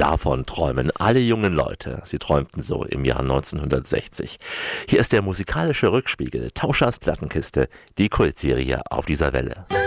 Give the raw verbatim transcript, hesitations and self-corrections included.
Davon träumen alle jungen Leute. Sie träumten so im Jahr neunzehnhundertsechzig. Hier ist der musikalische Rückspiegel, Tauschers Plattenkiste, die Kultserie auf dieser Welle.